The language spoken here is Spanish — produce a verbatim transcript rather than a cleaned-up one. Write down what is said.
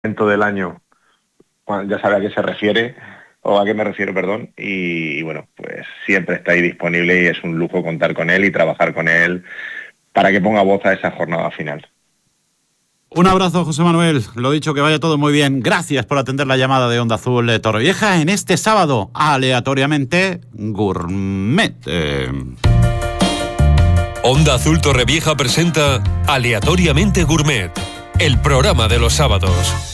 momento del año, ya sabe a qué se refiere, o a qué me refiero, perdón, y, y bueno, pues siempre está ahí disponible y es un lujo contar con él y trabajar con él para que ponga voz a esa jornada final. Un abrazo, José Manuel. Lo dicho, que vaya todo muy bien. Gracias por atender la llamada de Onda Azul de Torrevieja en este sábado, aleatoriamente gourmet. Eh... Onda Azul Torrevieja presenta Aleatoriamente Gourmet, el programa de los sábados.